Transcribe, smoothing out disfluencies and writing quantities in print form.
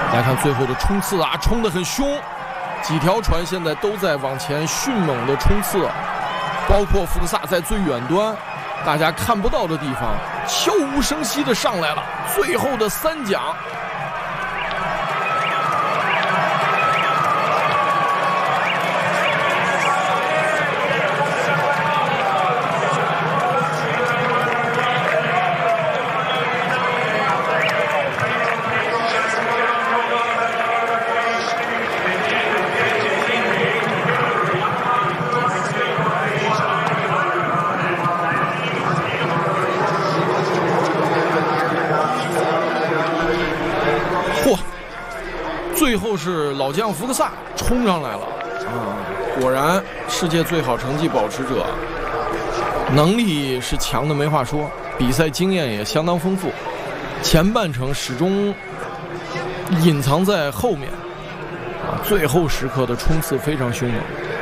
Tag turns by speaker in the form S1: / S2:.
S1: 来看最后的冲刺啊，冲得很凶，几条船现在都在往前迅猛的冲刺，包括福克萨在最远端，大家看不到的地方，悄无声息的上来了，最后的3桨。最后是老将福克萨冲上来了果然世界最好成绩保持者，能力是强的没话说，比赛经验也相当丰富，前半程始终隐藏在后面最后时刻的冲刺非常凶猛。